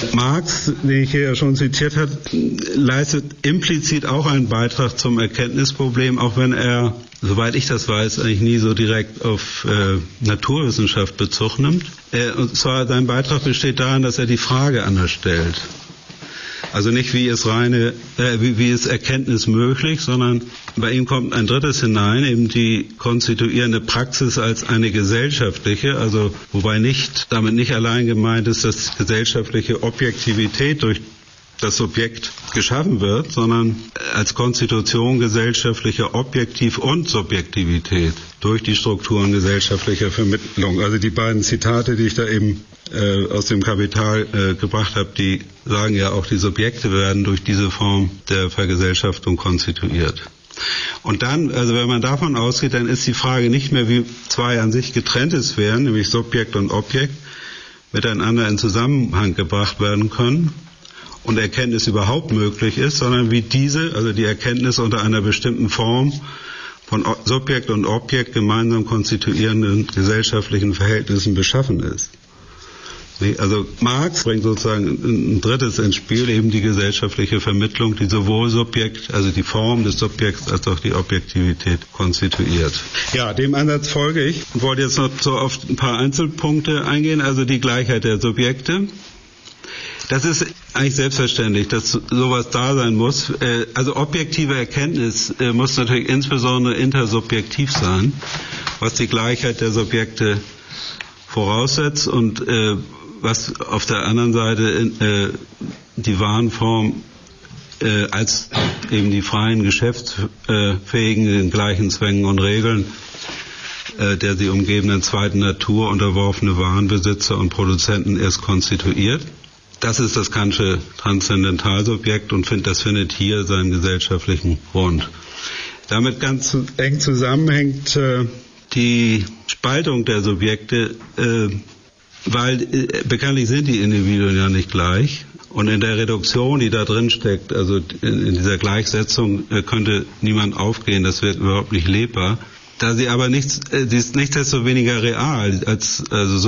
Marx, den ich hier ja schon zitiert habe, leistet implizit auch einen Beitrag zum Erkenntnisproblem, auch wenn er, soweit ich das weiß, eigentlich nie so direkt auf Naturwissenschaft Bezug nimmt. Und zwar sein Beitrag besteht darin, dass er die Frage anders stellt. Also nicht, wie ist Erkenntnis möglich, sondern bei ihm kommt ein drittes hinein, eben die konstituierende Praxis als eine gesellschaftliche, also wobei damit nicht allein gemeint ist, dass gesellschaftliche Objektivität durch das Subjekt geschaffen wird, sondern als Konstitution gesellschaftlicher Objektiv- und Subjektivität durch die Strukturen gesellschaftlicher Vermittlung. Also die beiden Zitate, die ich da eben aus dem Kapital gebracht habe, die sagen ja auch, die Subjekte werden durch diese Form der Vergesellschaftung konstituiert. Und dann, also wenn man davon ausgeht, dann ist die Frage nicht mehr, wie zwei an sich getrennte Sphären, nämlich Subjekt und Objekt, miteinander in Zusammenhang gebracht werden können und Erkenntnis überhaupt möglich ist, sondern wie diese, also die Erkenntnis unter einer bestimmten Form von Subjekt und Objekt gemeinsam konstituierenden gesellschaftlichen Verhältnissen beschaffen ist. Also Marx bringt sozusagen ein drittes ins Spiel, eben die gesellschaftliche Vermittlung, die sowohl Subjekt, also die Form des Subjekts, als auch die Objektivität konstituiert. Ja, dem Ansatz folge ich und wollte jetzt noch so auf ein paar Einzelpunkte eingehen, also die Gleichheit der Subjekte. Das ist eigentlich selbstverständlich, dass sowas da sein muss. Also objektive Erkenntnis muss natürlich insbesondere intersubjektiv sein, was die Gleichheit der Subjekte voraussetzt und was auf der anderen Seite die Warenform als eben die freien, geschäftsfähigen, den gleichen Zwängen und Regeln der sie umgebenden zweiten Natur unterworfene Warenbesitzer und Produzenten erst konstituiert. Das ist das Kantsche Transzendentalsubjekt und das findet hier seinen gesellschaftlichen Grund. Damit ganz eng zusammenhängt die Spaltung der Subjekte, weil bekanntlich sind die Individuen ja nicht gleich. Und in der Reduktion, die da drin steckt, also in dieser Gleichsetzung, könnte niemand aufgehen, das wird überhaupt nicht lebbar. Da sie aber sie ist nichtsdestoweniger real, dass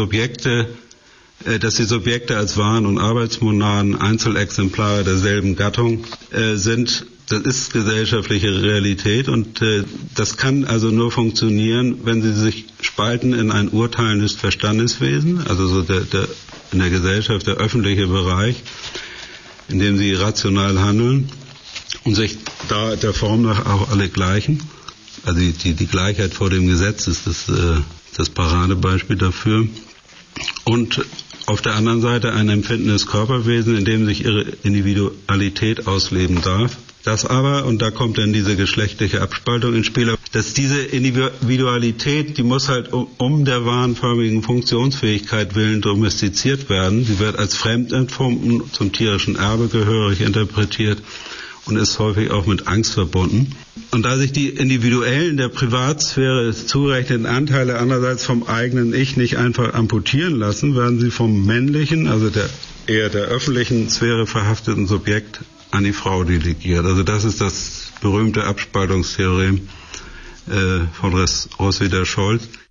die Subjekte als Waren- und Arbeitsmonaden Einzelexemplare derselben Gattung sind, das ist gesellschaftliche Realität und das kann also nur funktionieren, wenn sie sich spalten in ein urteilendes Verstandeswesen, also so in der Gesellschaft der öffentliche Bereich, in dem sie rational handeln und sich da der Form nach auch alle gleichen. Also die Gleichheit vor dem Gesetz ist das Paradebeispiel dafür. Und auf der anderen Seite ein empfindendes Körperwesen, in dem sich ihre Individualität ausleben darf. Das aber, und da kommt dann diese geschlechtliche Abspaltung ins Spiel, dass diese Individualität, die muss halt um der warenförmigen Funktionsfähigkeit willen domestiziert werden. Sie wird als fremd empfunden, zum tierischen Erbe gehörig interpretiert und ist häufig auch mit Angst verbunden. Und da sich die individuellen, der Privatsphäre zurechnenden Anteile andererseits vom eigenen Ich nicht einfach amputieren lassen, werden sie vom männlichen, also eher der öffentlichen Sphäre verhafteten Subjekt an die Frau delegiert. Also das ist das berühmte Abspaltungstheorem von Roswitha Scholz.